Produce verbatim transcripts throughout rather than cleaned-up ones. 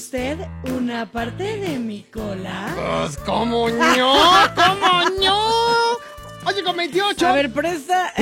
¿Usted una parte de mi cola? Pues, ¿cómo no? ¿Cómo no? Oye, con veintiocho. A ver, presta.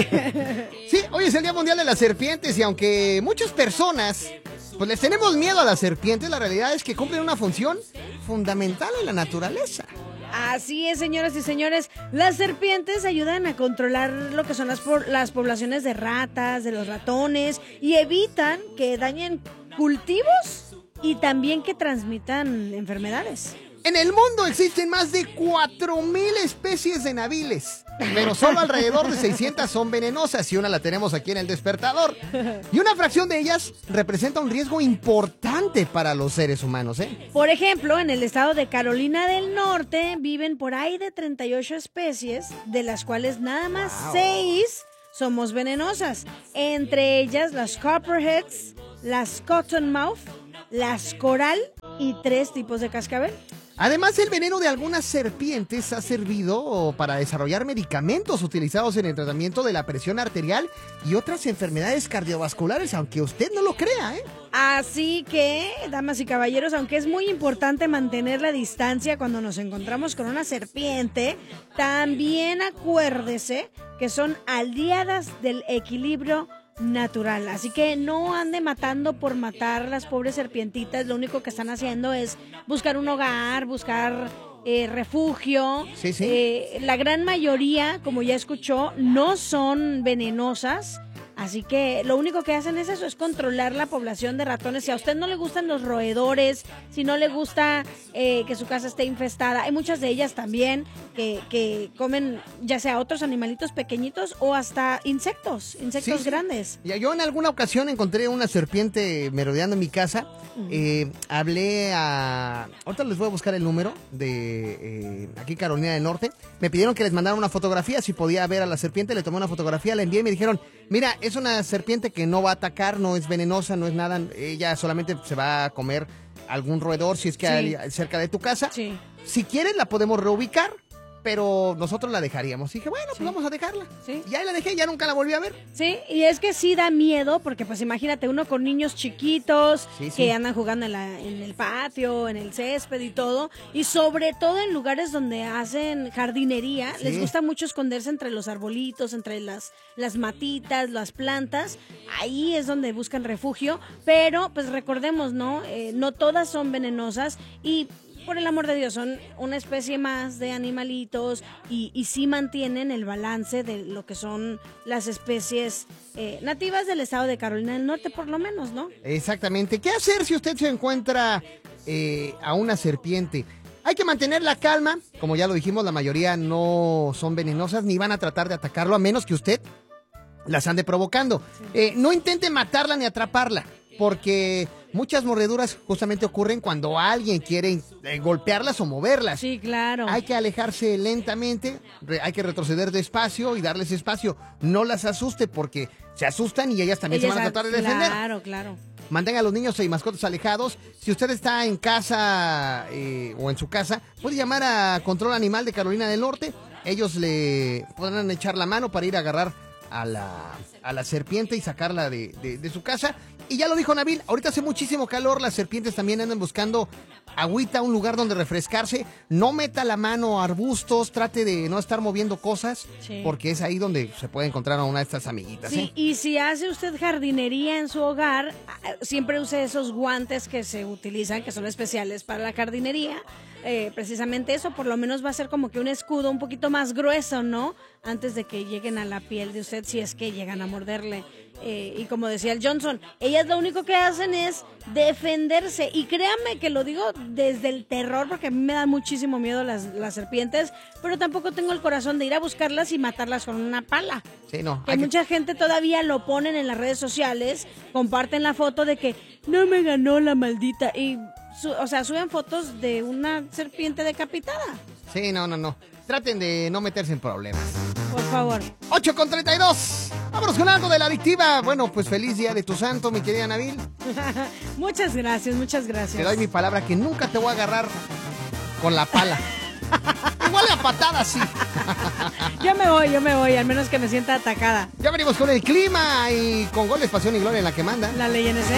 Sí, hoy es el Día Mundial de las Serpientes y aunque muchas personas pues les tenemos miedo a las serpientes, la realidad es que cumplen una función fundamental en la naturaleza. Así es, señoras y señores, las serpientes ayudan a controlar lo que son las, por, las poblaciones de ratas, de los ratones, y evitan que dañen cultivos y también que transmitan enfermedades. En el mundo existen más de cuatro mil especies de naviles, pero solo alrededor de seiscientas son venenosas y una la tenemos aquí en el despertador. Y una fracción de ellas representa un riesgo importante para los seres humanos, ¿eh? Por ejemplo, en el estado de Carolina del Norte viven por ahí de treinta y ocho especies, de las cuales nada más Wow. seis somos venenosas. Entre ellas las copperheads, las cottonmouth, las coral y tres tipos de cascabel. Además, el veneno de algunas serpientes ha servido para desarrollar medicamentos utilizados en el tratamiento de la presión arterial y otras enfermedades cardiovasculares, aunque usted no lo crea, ¿eh? Así que, damas y caballeros, aunque es muy importante mantener la distancia cuando nos encontramos con una serpiente, también acuérdese que son aliadas del equilibrio natural, así que no ande matando por matar las pobres serpientitas. Lo único que están haciendo es buscar un hogar, buscar eh, refugio. Sí, sí. Eh, la gran mayoría, como ya escuchó, no son venenosas. Así que lo único que hacen es eso, es controlar la población de ratones. Si a usted no le gustan los roedores, si no le gusta eh, que su casa esté infestada, hay muchas de ellas también que, que comen ya sea otros animalitos pequeñitos o hasta insectos, insectos Sí, sí. grandes. Ya, yo en alguna ocasión encontré una serpiente merodeando en mi casa. Uh-huh. eh, hablé a... Ahorita les voy a buscar el número de eh, aquí Carolina del Norte. Me pidieron que les mandara una fotografía, si podía ver a la serpiente. Le tomé una fotografía, la envié y me dijeron, mira, es una serpiente que no va a atacar, no es venenosa, no es nada. Ella solamente se va a comer algún roedor si es que sí. hay cerca de tu casa. Sí. Si quieres la podemos reubicar, pero nosotros la dejaríamos. Y dije, bueno, pues sí. vamos a dejarla. Sí. Y ahí la dejé, ya nunca la volví a ver. Sí, y es que sí da miedo, porque pues imagínate uno con niños chiquitos sí, sí. que andan jugando en, la, en el patio, en el césped y todo, y sobre todo en lugares donde hacen jardinería, sí. les gusta mucho esconderse entre los arbolitos, entre las, las matitas, las plantas. Ahí es donde buscan refugio, pero pues recordemos, ¿no? Eh, no todas son venenosas y... por el amor de Dios, son una especie más de animalitos y, y sí mantienen el balance de lo que son las especies eh, nativas del estado de Carolina del Norte, por lo menos, ¿no? Exactamente. ¿Qué hacer si usted se encuentra eh, a una serpiente? Hay que mantener la calma. Como ya lo dijimos, la mayoría no son venenosas ni van a tratar de atacarlo a menos que usted las ande provocando. Sí. Eh, no intente matarla ni atraparla, porque muchas mordeduras justamente ocurren cuando alguien quiere eh, golpearlas o moverlas. Sí, claro. Hay que alejarse lentamente, re, hay que retroceder despacio y darles espacio. No las asuste porque se asustan y ellas también ellas se van a tratar de defender. Claro, claro. Mantenga a los niños y mascotas alejados. Si usted está en casa eh, o en su casa, puede llamar a Control Animal de Carolina del Norte. Ellos le podrán echar la mano para ir a agarrar a la, a la serpiente y sacarla de, de, de su casa. Y ya lo dijo Nabil, ahorita hace muchísimo calor, las serpientes también andan buscando agüita, un lugar donde refrescarse. No meta la mano a arbustos, trate de no estar moviendo cosas, sí. porque es ahí donde se puede encontrar a una de estas amiguitas. Sí, ¿eh? Y si hace usted jardinería en su hogar, siempre use esos guantes que se utilizan, que son especiales para la jardinería. Eh, precisamente eso, por lo menos va a ser como que un escudo un poquito más grueso, ¿no? Antes de que lleguen a la piel de usted, si es que llegan a morderle. Eh, y como decía el Johnson, ellas lo único que hacen es defenderse. Y créanme que lo digo desde el terror, porque a mí me dan muchísimo miedo las, las serpientes, pero tampoco tengo el corazón de ir a buscarlas y matarlas con una pala. Sí, no. Que mucha que... gente todavía lo ponen en las redes sociales, comparten la foto de que no me ganó la maldita y... Su, o sea, suben fotos de una serpiente decapitada. Sí, no, no, no. Traten de no meterse en problemas. Por favor. ocho con treinta y dos. Vámonos con algo de la adictiva. Bueno, pues feliz día de tu santo, mi querida Nabil. Muchas gracias, muchas gracias. Te doy mi palabra que nunca te voy a agarrar con la pala. Igual la patada, sí. Yo me voy, yo me voy, al menos que me sienta atacada. Ya venimos con el clima y con goles, pasión y gloria en la que manda. La ley N C.